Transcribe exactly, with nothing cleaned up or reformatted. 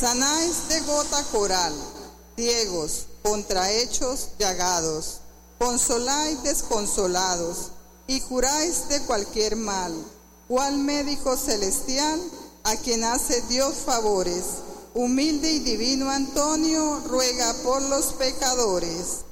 Sanáis de gota coral, ciegos, contrahechos, llagados, consoláis desconsolados, y curáis de cualquier mal, cual médico celestial, a quien hace Dios favores. Humilde y divino Antonio, ruega por los pecadores.